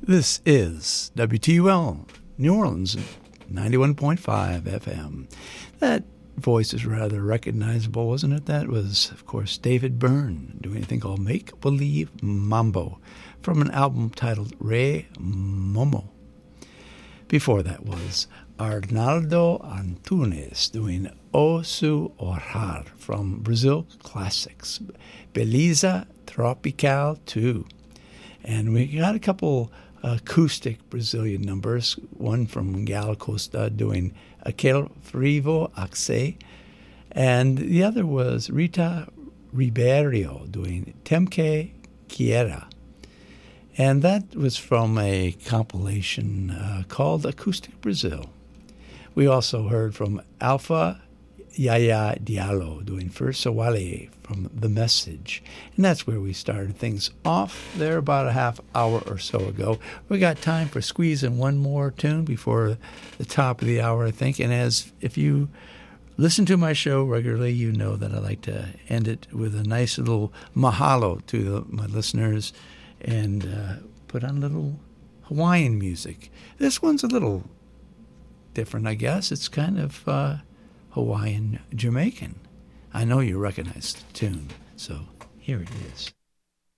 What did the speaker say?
This is WTUL, New Orleans, 91.5 FM. That voice is rather recognizable, wasn't it? That was, of course, David Byrne doing a thing called Make Believe Mambo from an album titled Re Momo. Before that was Arnaldo Antunes doing O Su Orar from Brazil Classics, Beleza Tropical 2. And we got a couple acoustic Brazilian numbers, one from Gal Costa doing Aquel Frivo Axe, and the other was Rita Ribeiro doing Temke Quiera. And that was from a compilation called Acoustic Brazil. We also heard from Alpha Yaya Diallo doing First Sawale from The Message. And that's where we started things off there about a half hour or so ago. We got time for squeezing one more tune before the top of the hour, I think. And if you listen to my show regularly, you know that I like to end it with a nice little mahalo to my listeners and put on a little Hawaiian music. This one's a little different, I guess. It's kind of Hawaiian Jamaican. I know you recognize the tune, so here it is.